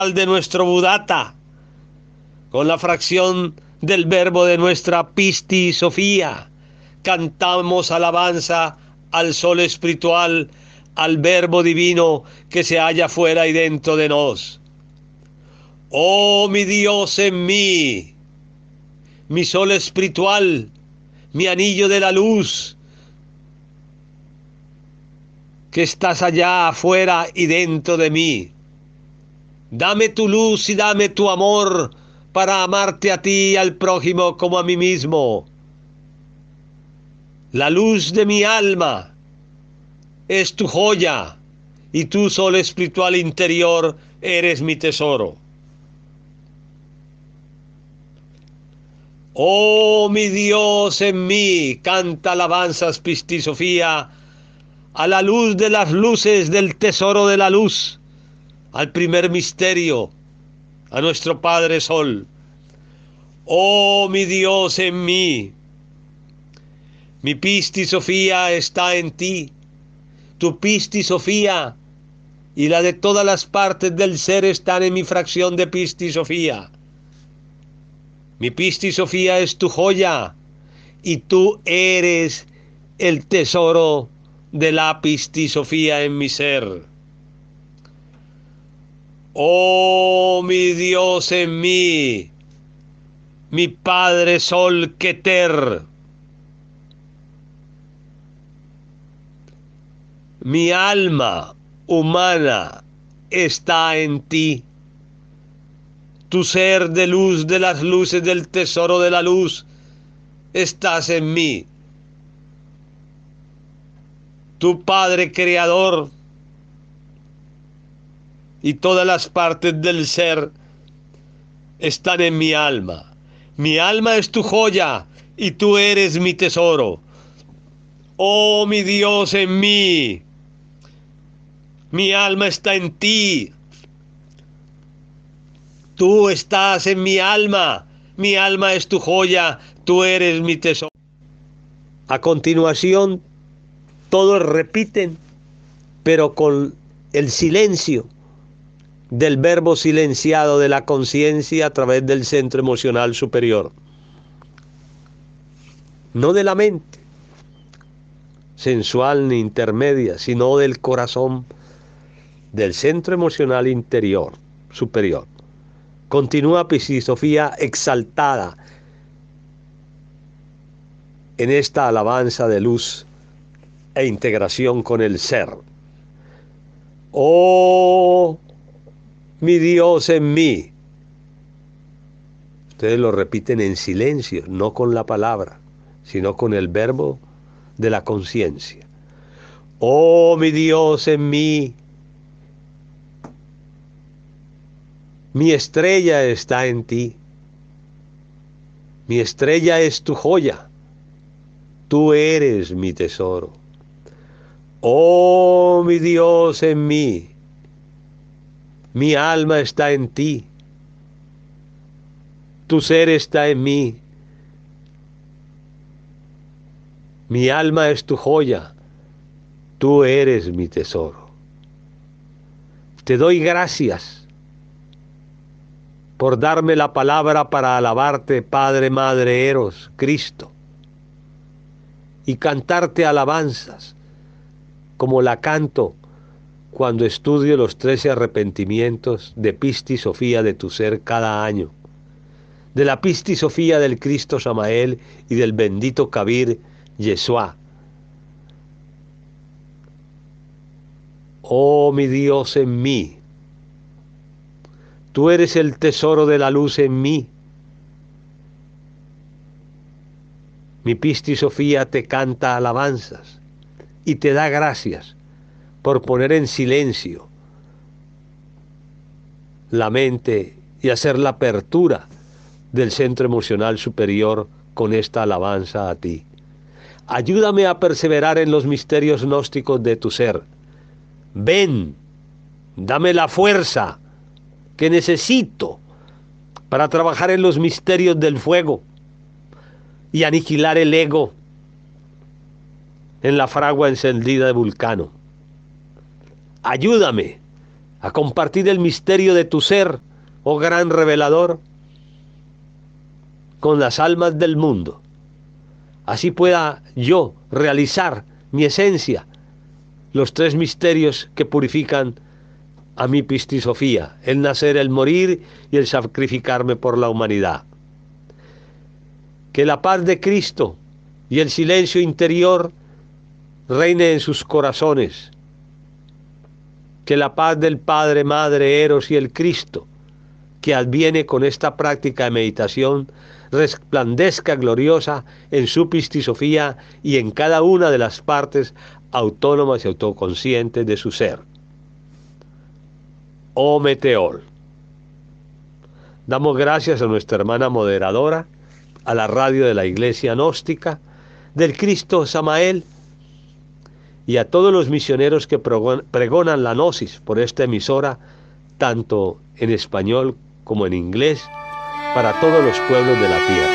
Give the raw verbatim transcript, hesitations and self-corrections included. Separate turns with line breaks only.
de nuestro Buddhata, con la fracción del verbo de nuestra Pisti Sofía, cantamos alabanza al sol espiritual, al verbo divino que se halla fuera y dentro de nos. Oh mi Dios en mí, mi sol espiritual, mi anillo de la luz, que estás allá afuera y dentro de mí. Dame tu luz y dame tu amor para amarte a ti y al prójimo como a mí mismo. La luz de mi alma es tu joya y tu sol espiritual interior eres mi tesoro. Oh mi Dios en mí, canta alabanzas Pisti Sofía, a la luz de las luces del tesoro de la luz, al primer misterio, a nuestro Padre Sol. Oh mi Dios en mí, mi Pisti Sofía está en ti, tu Pisti Sofía y la de todas las partes del ser están en mi fracción de Pisti Sofía. Mi Pisti Sofía es tu joya y tú eres el tesoro de la Pisti Sofía en mi ser. Oh mi Dios en mí, mi Padre Sol Keter, mi alma humana está en ti. Tu ser de luz de las luces del tesoro de la luz, estás en mí. Tu Padre Creador y todas las partes del ser están en mi alma. Mi alma es tu joya y tú eres mi tesoro. Oh mi Dios en mí, mi alma está en ti. Tú estás en mi alma, mi alma es tu joya, tú eres mi tesoro. A continuación, todos repiten, pero con el silencio del verbo silenciado de la conciencia a través del centro emocional superior. No de la mente sensual ni intermedia, sino del corazón, del centro emocional interior, superior. Continúa Pisti Sofía exaltada en esta alabanza de luz e integración con el ser. Oh, mi Dios en mí. Ustedes lo repiten en silencio, no con la palabra, sino con el verbo de la conciencia. Oh, mi Dios en mí. Mi estrella está en ti. Mi estrella es tu joya. Tú eres mi tesoro. Oh, mi Dios en mí. Mi alma está en ti. Tu ser está en mí. Mi alma es tu joya. Tú eres mi tesoro. Te doy gracias por darme la palabra para alabarte, Padre, Madre, Eros, Cristo, y cantarte alabanzas, como la canto cuando estudio los trece arrepentimientos de Pisti Sofía de tu ser cada año, de la Pisti Sofía del Cristo Samael y del bendito Kabir Yeshua. Oh mi Dios en mí, tú eres el tesoro de la luz en mí. Mi Pisti Sofía te canta alabanzas y te da gracias por poner en silencio la mente y hacer la apertura del centro emocional superior con esta alabanza a ti. Ayúdame a perseverar en los misterios gnósticos de tu ser. Ven, dame la fuerza que necesito para trabajar en los misterios del fuego y aniquilar el ego en la fragua encendida de Vulcano. Ayúdame a compartir el misterio de tu ser, oh gran revelador, con las almas del mundo. Así pueda yo realizar mi esencia, los tres misterios que purifican a mi Pistisofía, el nacer, el morir y el sacrificarme por la humanidad. Que la paz de Cristo y el silencio interior reine en sus corazones. Que la paz del Padre, Madre, Eros y el Cristo, que adviene con esta práctica de meditación, resplandezca gloriosa en su Pistisofía y en cada una de las partes autónomas y autoconscientes de su ser. Oh Meteor. Damos gracias a nuestra hermana moderadora, a la radio de la Iglesia Gnóstica, del Cristo Samael, y a todos los misioneros que pregonan la gnosis por esta emisora, tanto en español como en inglés, para todos los pueblos de la tierra.